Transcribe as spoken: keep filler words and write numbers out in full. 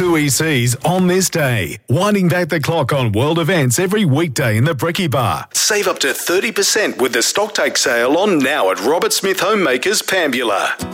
two E Cs on this day. Winding back the clock on world events every weekday in the Brekkie Bar. Save up to thirty percent with the stocktake sale on now at Robert Smith Homemakers Pambula.